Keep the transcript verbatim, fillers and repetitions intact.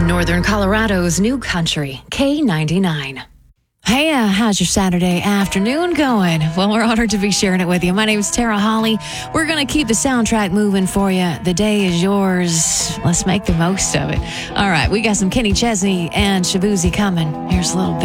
Northern Colorado's new country, K ninety-nine. Hey, uh, how's your Saturday afternoon going? Well, we're honored to be sharing it with you. My name's Tara Holly. We're going to keep the soundtrack moving for you. The day is yours. Let's make the most of it. All right, we got some Kenny Chesney and Shabuzi coming. Here's a little bit.